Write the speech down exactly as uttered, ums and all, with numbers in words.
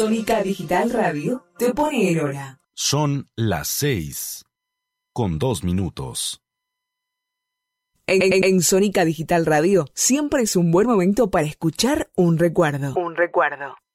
Sónica Digital Radio te pone el hora. Son las seis, con dos minutos. En, en, en Sónica Digital Radio siempre es un buen momento para escuchar un recuerdo. Un recuerdo.